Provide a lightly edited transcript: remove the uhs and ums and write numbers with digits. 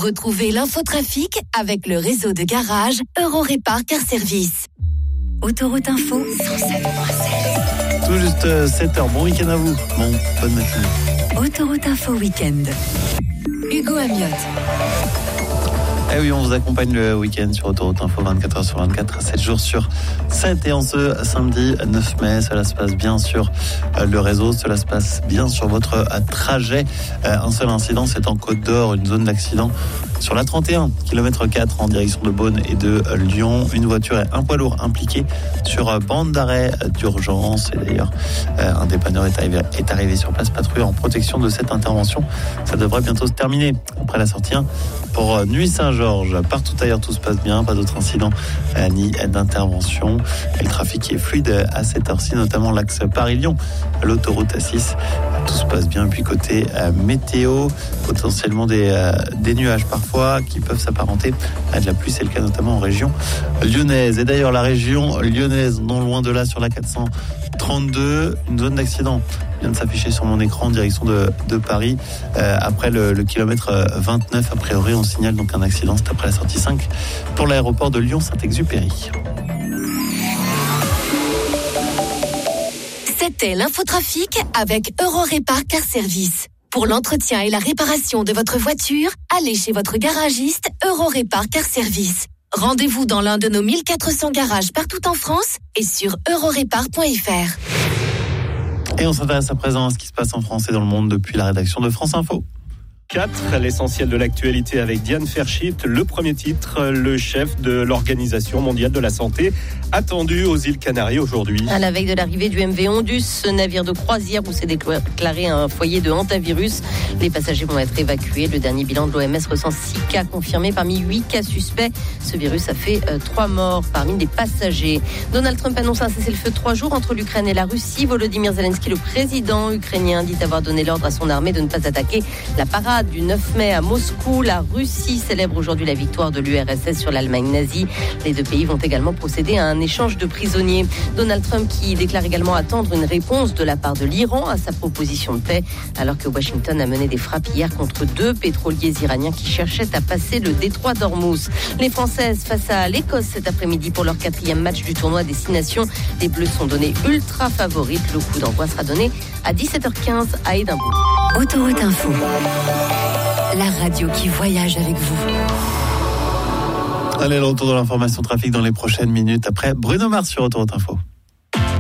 Retrouvez l'infotrafic avec le réseau de garage Eurorépar Car Service. Autoroute Info 107.7. Tout juste 7h. Bon week-end à vous. Bonne matinée. Autoroute Info Week-end. Hugo Amiot. Eh oui, on vous accompagne le week-end sur Autoroute Info 24h sur 24, 7 jours sur 7. Et en ce samedi 9 mai, cela se passe bien sur le réseau, cela se passe bien sur votre trajet. Un seul incident, c'est en Côte d'Or, une zone d'accident sur la 31, km 4 en direction de Beaune et de Lyon. Une voiture et un poids lourd impliqués sur bande d'arrêt d'urgence. Et d'ailleurs, un dépanneur est arrivé sur place, patrouille en protection de cette intervention. Ça devrait bientôt se terminer après la sortie 1 pour Nuit Saint-Georges. Partout ailleurs, tout se passe bien, pas d'autres incidents ni d'intervention. Et le trafic est fluide à cette heure-ci, notamment l'axe Paris-Lyon, l'autoroute A6. Tout se passe bien. Puis côté météo, potentiellement des nuages parfois qui peuvent s'apparenter à de la pluie. C'est le cas notamment en région lyonnaise. Et d'ailleurs, la région lyonnaise, non loin de là, sur la 432, une zone d'accident vient de s'afficher sur mon écran en direction de Paris. Après le kilomètre 29, a priori, on signale donc un accident. C'est après la sortie 5 pour l'aéroport de Lyon-Saint-Exupéry. C'était l'infotrafic avec Eurorépar Car Service. Pour l'entretien et la réparation de votre voiture, allez chez votre garagiste Eurorépar Car Service. Rendez-vous dans l'un de nos 1400 garages partout en France et sur eurorépar.fr. Et on s'intéresse à présent à ce qui se passe en France et dans le monde depuis la rédaction de France Info. 4, l'essentiel de l'actualité avec Diane Ferschit. Le premier titre, le chef de l'Organisation mondiale de la santé, attendu aux îles Canaries aujourd'hui. À la veille de l'arrivée du MV Ondus, ce navire de croisière où s'est déclaré un foyer de hantavirus. Les passagers vont être évacués. Le dernier bilan de l'OMS ressent 6 cas confirmés parmi 8 cas suspects. Ce virus a fait 3 morts parmi les passagers. Donald Trump annonce un cessez-le-feu de 3 jours entre l'Ukraine et la Russie. Volodymyr Zelensky, le président ukrainien, dit avoir donné l'ordre à son armée de ne pas attaquer la parade du 9 mai à Moscou. La Russie célèbre aujourd'hui la victoire de l'URSS sur l'Allemagne nazie. Les deux pays vont également procéder à un échange de prisonniers. Donald Trump qui déclare également attendre une réponse de la part de l'Iran à sa proposition de paix, alors que Washington a mené des frappes hier contre 2 pétroliers iraniens qui cherchaient à passer le détroit d'Ormuz. Les Françaises face à l'Écosse cet après-midi pour leur 4e match du tournoi des 6 nations. Les Bleus sont donnés ultra favorites. Le coup d'envoi sera donné à 17h15 à Édimbourg. Autoroute Info. La radio qui voyage avec vous. Allez, le retour de l'information trafic dans les prochaines minutes après Bruno Mars sur Autoroute Info.